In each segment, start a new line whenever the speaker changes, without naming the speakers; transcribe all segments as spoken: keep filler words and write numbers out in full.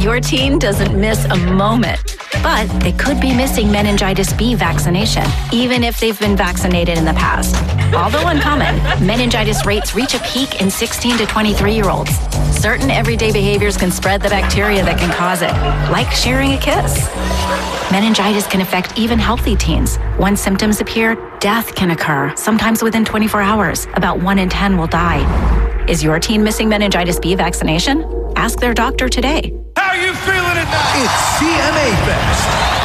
Your teen doesn't miss a moment, but they could be missing meningitis B vaccination, even if they've been vaccinated in the past. Although uncommon, meningitis rates reach a peak in sixteen to twenty-three-year-olds. Certain everyday behaviors can spread the bacteria that can cause it, like sharing a kiss. Meningitis can affect even healthy teens. Once symptoms appear, death can occur, sometimes within twenty-four hours. About one in ten will die. Is your teen missing meningitis B vaccination? Ask their doctor today.
How you feeling tonight?
It's C M A Fest.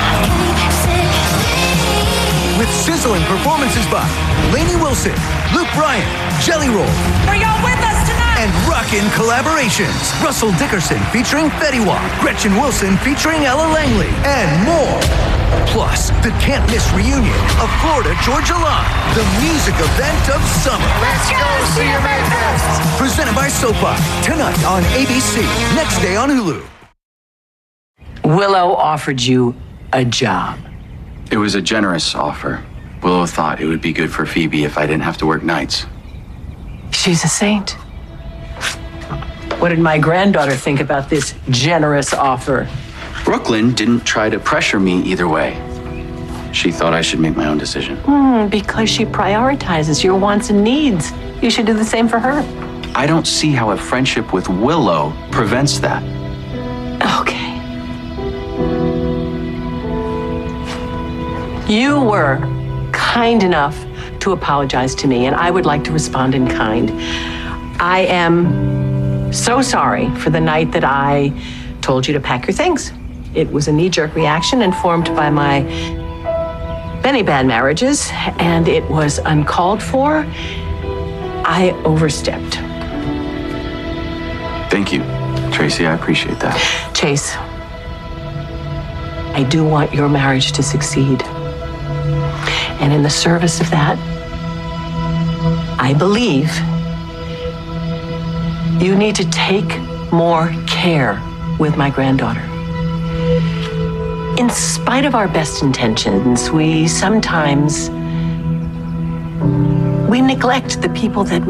With sizzling performances by Lainey Wilson, Luke Bryan, Jelly Roll.
Are y'all with us tonight?
And rockin' collaborations. Russell Dickerson featuring Fetty Wap, Gretchen Wilson featuring Ella Langley, and more. Plus, the can't-miss reunion of Florida Georgia Line, the music event of summer.
Let's go, C M A Fest!
Presented by SoFi, tonight on A B C, next day on Hulu.
Willow offered you a job.
It was a generous offer. Willow thought it would be good for Phoebe if I didn't have to work nights.
She's a saint. What did my granddaughter think about this generous offer?
Brooklyn didn't try to pressure me either way. She thought I should make my own decision.
Hmm, because she prioritizes your wants and needs. You should do the same for her.
I don't see how a friendship with Willow prevents that.
Okay. You were kind enough to apologize to me, and I would like to respond in kind. I am so sorry for the night that I told you to pack your things. It was a knee-jerk reaction informed by my many bad marriages, and it was uncalled for. I overstepped.
Thank you, Tracy. I appreciate that.
Chase, I do want your marriage to succeed. And in the service of that, I believe you need to take more care with my granddaughter. In spite of our best intentions, we sometimes, we neglect the people that we